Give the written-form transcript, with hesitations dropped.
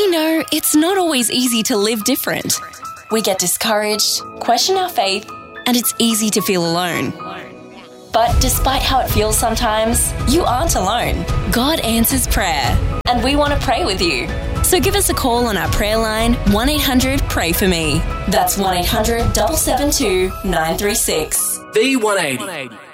We know it's not always easy to live different. We get discouraged, question our faith, and it's easy to feel alone. But despite how it feels sometimes, you aren't alone. God answers prayer, and we want to pray with you. So give us a call on our prayer line, 1-800-PRAY-FOR-ME. That's 1-800-772-936. V180.